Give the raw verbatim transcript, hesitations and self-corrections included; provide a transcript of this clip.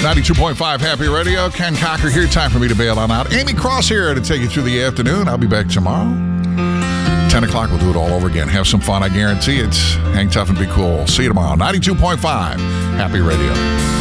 ninety-two point five Happy Radio. Ken Cocker here. Time for me to bail on out. Amy Cross here to take you through the afternoon. I'll be back tomorrow. ten o'clock, we'll do it all over again. Have some fun, I guarantee it. Hang tough and be cool. See you tomorrow. ninety-two point five Happy Radio.